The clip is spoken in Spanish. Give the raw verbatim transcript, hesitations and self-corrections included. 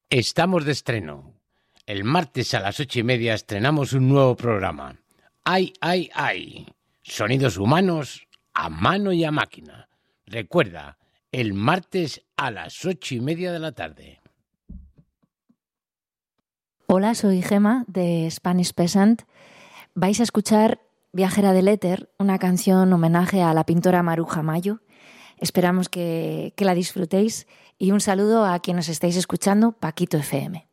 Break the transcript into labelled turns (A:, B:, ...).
A: Estamos de estreno. El martes a las ocho y media estrenamos un nuevo programa. ¡Ay, ay, ay! Sonidos humanos a mano y a máquina. Recuerda, el martes a las ocho y media de la tarde.
B: Hola, soy Gema de Spanish Peasant. Vais a escuchar Viajera del Éter, una canción homenaje a la pintora Maruja Mayo. Esperamos que, que la disfrutéis y un saludo a quienes estáis escuchando Paquito F M.